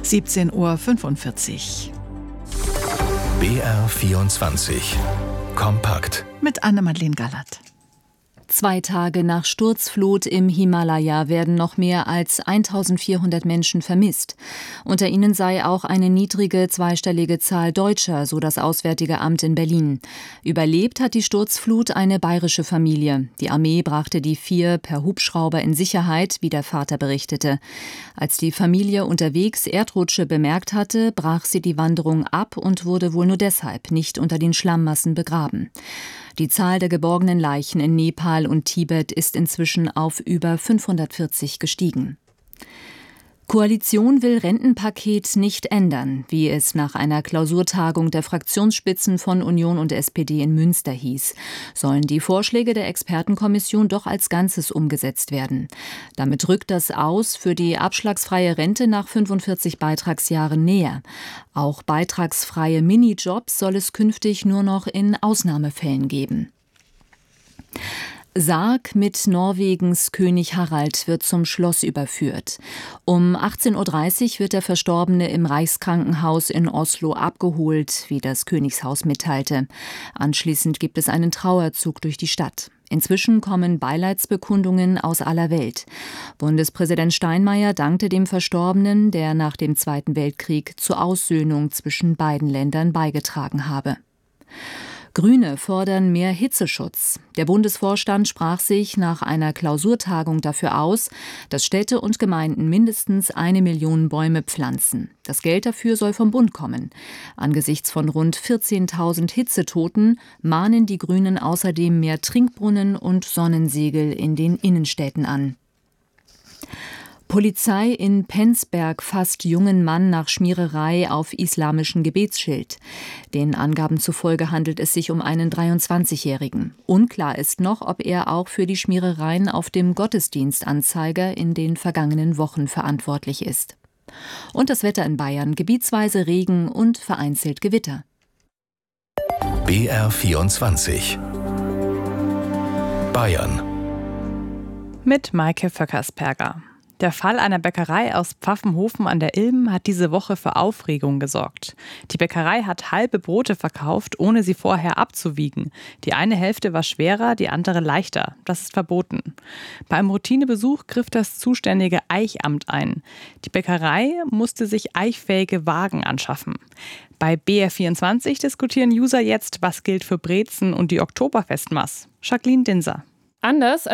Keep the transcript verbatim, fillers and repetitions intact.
siebzehn Uhr fünfundvierzig. B R vierundzwanzig. Kompakt. Mit Anne-Madeleine Gallert. Zwei Tage nach Sturzflut im Himalaya werden noch mehr als eintausendvierhundert Menschen vermisst. Unter ihnen sei auch eine niedrige zweistellige Zahl Deutscher, so das Auswärtige Amt in Berlin. Überlebt hat die Sturzflut eine bayerische Familie. Die Armee brachte die vier per Hubschrauber in Sicherheit, wie der Vater berichtete. Als die Familie unterwegs Erdrutsche bemerkt hatte, brach sie die Wanderung ab und wurde wohl nur deshalb nicht unter den Schlammmassen begraben. Die Zahl der geborgenen Leichen in Nepal und Tibet ist inzwischen auf über fünfhundertvierzig gestiegen. Koalition will Rentenpaket nicht ändern, wie es nach einer Klausurtagung der Fraktionsspitzen von Union und S P D in Münster hieß. Sollen die Vorschläge der Expertenkommission doch als Ganzes umgesetzt werden. Damit rückt das Aus für die abschlagsfreie Rente nach fünfundvierzig Beitragsjahren näher. Auch beitragsfreie Minijobs soll es künftig nur noch in Ausnahmefällen geben. Sarg mit Norwegens König Harald wird zum Schloss überführt. Um achtzehn Uhr dreißig wird der Verstorbene im Reichskrankenhaus in Oslo abgeholt, wie das Königshaus mitteilte. Anschließend gibt es einen Trauerzug durch die Stadt. Inzwischen kommen Beileidsbekundungen aus aller Welt. Bundespräsident Steinmeier dankte dem Verstorbenen, der nach dem Zweiten Weltkrieg zur Aussöhnung zwischen beiden Ländern beigetragen habe. Grüne fordern mehr Hitzeschutz. Der Bundesvorstand sprach sich nach einer Klausurtagung dafür aus, dass Städte und Gemeinden mindestens eine Million Bäume pflanzen. Das Geld dafür soll vom Bund kommen. Angesichts von rund vierzehntausend Hitzetoten mahnen die Grünen außerdem mehr Trinkbrunnen und Sonnensegel in den Innenstädten an. Polizei in Penzberg fasst jungen Mann nach Schmiererei auf islamischem Gebetsschild. Den Angaben zufolge handelt es sich um einen dreiundzwanzigjährigen. Unklar ist noch, ob er auch für die Schmierereien auf dem Gottesdienstanzeiger in den vergangenen Wochen verantwortlich ist. Und das Wetter in Bayern: gebietsweise Regen und vereinzelt Gewitter. B R vierundzwanzig. Bayern. Mit Maike Vöckersperger. Der Fall einer Bäckerei aus Pfaffenhofen an der Ilm hat diese Woche für Aufregung gesorgt. Die Bäckerei hat halbe Brote verkauft, ohne sie vorher abzuwiegen. Die eine Hälfte war schwerer, die andere leichter. Das ist verboten. Bei einem Routinebesuch griff das zuständige Eichamt ein. Die Bäckerei musste sich eichfähige Waagen anschaffen. Bei B R vierundzwanzig diskutieren User jetzt, was gilt für Brezen und die Oktoberfestmaß. Jacqueline Dinser. Anders